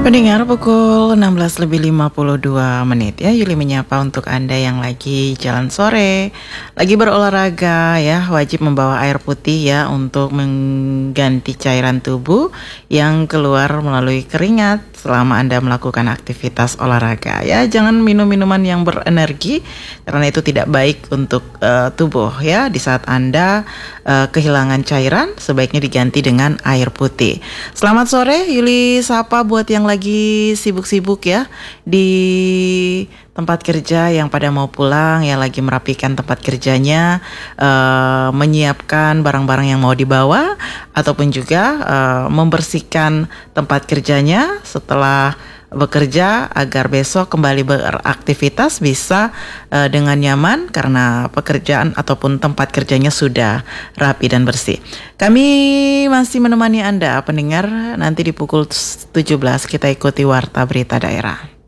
Pendengar pukul 16:52 ya, Yuli menyapa untuk Anda yang lagi jalan sore, lagi berolahraga ya, wajib membawa air putih ya untuk mengganti cairan tubuh yang keluar melalui keringat selama Anda melakukan aktivitas olahraga ya. Jangan minum minuman yang berenergi karena itu tidak baik untuk tubuh ya. Di saat Anda kehilangan cairan, sebaiknya diganti dengan air putih. Selamat sore, Yuli sapa buat yang lagi sibuk-sibuk ya di tempat kerja, yang pada mau pulang, yang lagi merapikan tempat kerjanya, menyiapkan barang-barang yang mau dibawa, ataupun juga membersihkan tempat kerjanya setelah bekerja agar besok kembali beraktivitas bisa dengan nyaman karena pekerjaan ataupun tempat kerjanya sudah rapi dan bersih. Kami masih menemani Anda pendengar, nanti di pukul 17 kita ikuti Warta Berita Daerah.